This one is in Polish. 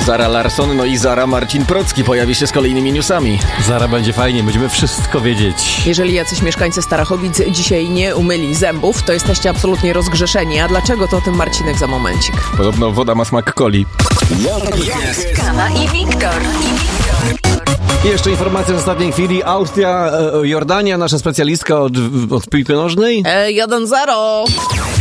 Zara Larsson, no i Zara Marcin Procki pojawi się z kolejnymi newsami. Zara, będzie fajnie, będziemy wszystko wiedzieć. Jeżeli jacyś mieszkańcy Starachowic dzisiaj nie umyli zębów, to jesteście absolutnie rozgrzeszeni. A dlaczego, to o tym Marcinek za momencik. Podobno woda ma smak coli. Kama i Wiktor. I jeszcze informacja z ostatniej chwili. Austria, Jordania, nasza specjalistka od piłki nożnej. 1-0.